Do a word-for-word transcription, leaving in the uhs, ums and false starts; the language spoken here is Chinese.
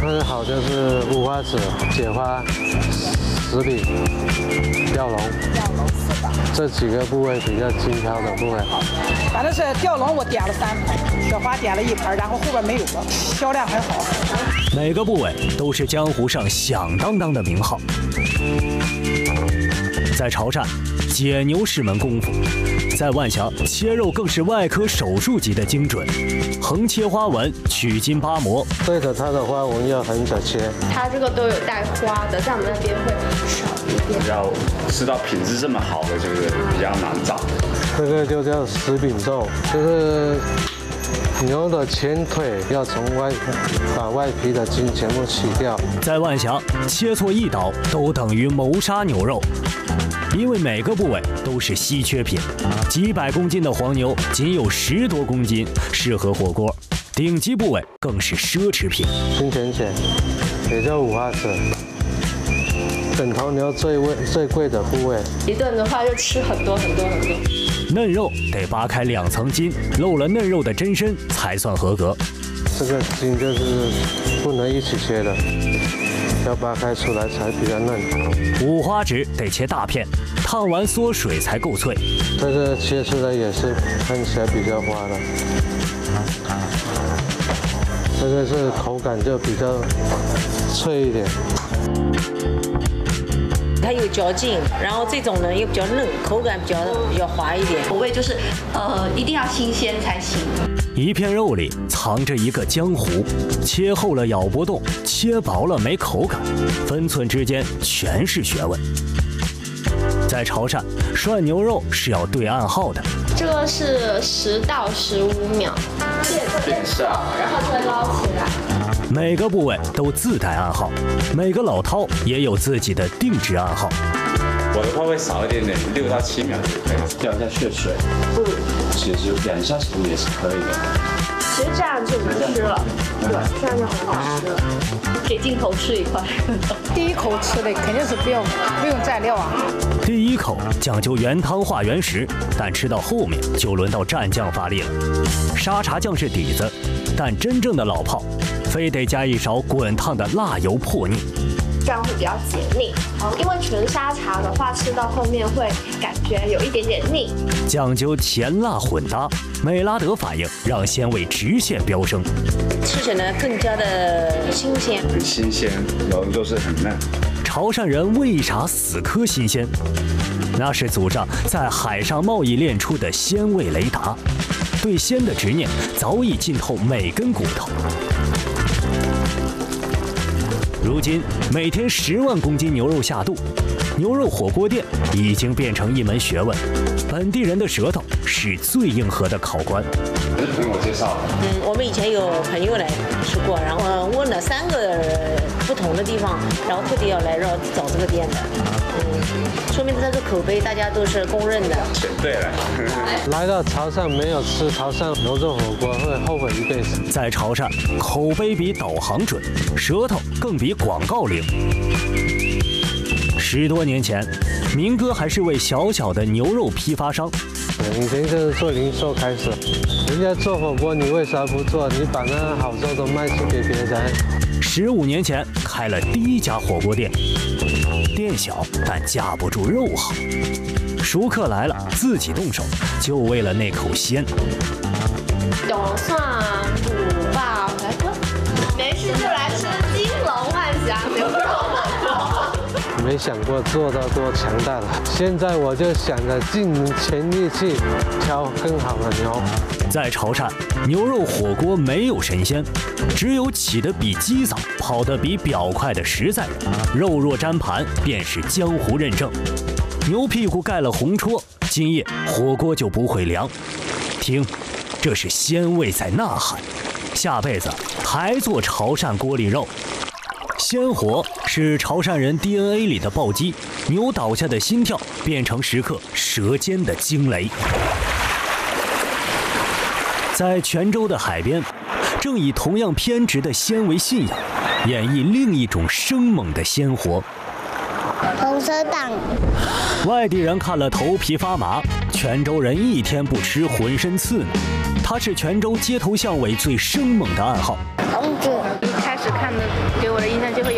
那好就是五花趾、解花、食饼、吊龙。 吊龙是的。 这几个部位比较精挑的部位。 反正是吊龙我点了三盘，雪花点了一盘，然后后边没有了，销量很好。 每个部位都是江湖上响当当的名号。在潮汕，解牛是门功夫；在万祥，切肉更是外科手术级的精准，横切花纹，取筋扒模。 对着它的花纹要横着切。 它这个都有带花的，在我们那边会少一点。 要吃到品质这么好的，就是比较难找。 这个就叫食饼肉，就是牛的前腿要从外把外皮的筋全部去掉。 在万祥，切错一刀都等于谋杀牛肉。因为每个部位都是稀缺品，几百公斤的黄牛仅有十多公斤适合火锅，顶级部位更是奢侈品。 金钱血，也叫五花趾，整头牛最贵最贵的部位。 一顿的话就吃很多很多很多。 嫩肉得扒开两层筋，露了嫩肉的真身才算合格。 这个筋就是不能一起切的，要扒开出来才比较嫩。 五花趾得切大片，烫完缩水才够脆。 这个切出来也是看起来比较滑的，这个是口感就比较脆一点。 它有嚼劲，然后这种呢又比较嫩，口感比较比较滑一点。 口味就是，呃，一定要新鲜才行。 一片肉里藏着一个江湖，切厚了咬不动，切薄了没口感，分寸之间全是学问。在潮汕，涮牛肉是要对暗号的。 这个是十到十五秒，变色，然后就会捞起来。 每个部位都自带暗号，每个老饕也有自己的定制暗号。 我的话会少一点点，六到七秒就可以。掉一下血水，嗯，其实两下其实也是可以的。 其实这样就能吃了，对，这样就很好吃了。 给镜头吃一块。 第一口吃的肯定是不用不用蘸料啊。 第一口讲究原汤化原食，但吃到后面就轮到蘸酱发力了。沙茶酱是底子，但真正的老炮非得加一勺滚烫的辣油破腻， 这样会比较解腻。因为纯沙茶的话，吃到后面会感觉有一点点腻。 讲究甜辣混搭，美拉德反应让鲜味直线飙升， 吃起来更加的新鲜， 很新鲜，然后都是很嫩。 潮汕人为啥死磕新鲜？那是祖上在海上贸易练出的鲜味雷达，对鲜的执念早已浸透每根骨头。如今每天十万公斤牛肉下肚，牛肉火锅店已经变成一门学问。本地人的舌头是最硬核的考官。 是朋友介绍的。 嗯，我们以前有朋友来吃过，然后问了三个不同的地方，然后特地要来绕找这个店的。嗯，说明这个口碑大家都是公认的。 选对了。 来到潮汕没有吃潮汕牛肉火锅会后悔一辈子。 在潮汕，口碑比导航准，舌头更比广告灵。十多年前，明哥还是位小小的牛肉批发商。 以前就是做零售开始，人家做火锅，你为啥不做？你把那好做的卖出给别人。 十五年前开了第一家火锅店，店小但架不住肉好，熟客来了自己动手，就为了那口鲜。 有蒜、卤爆、排骨，没事就来吃金龙万祥牛肉火锅。 没想过做到多强大了，现在我就想着尽全力去挑更好的牛。 在潮汕，牛肉火锅没有神仙，只有起得比鸡早、跑得比表快的实在人。肉若沾盘，便是江湖认证。牛屁股盖了红戳，今夜火锅就不会凉。听，这是鲜味在呐喊。下辈子还做潮汕锅里肉。鲜活是潮汕人 D N A 里的暴击，牛倒下的心跳变成时刻舌尖的惊雷。在泉州的海边，正以同样偏执的鲜为信仰，演绎另一种生猛的鲜活。 红色党， 外地人看了头皮发麻，泉州人一天不吃浑身刺呢。它是泉州街头巷尾最生猛的暗号。